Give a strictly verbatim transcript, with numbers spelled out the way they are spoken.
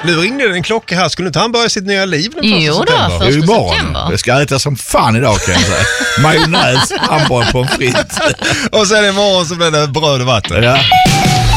Nu ringde det en klocka här. Skulle inte han börja sitt nya liv den Jo första september? då, första Imorgon. september. Jag ska äta som fan idag kan jag säga. Majonnäs, hamburgare, pommes frites. Och sen imorgon så blir det bröd och vatten. Ja.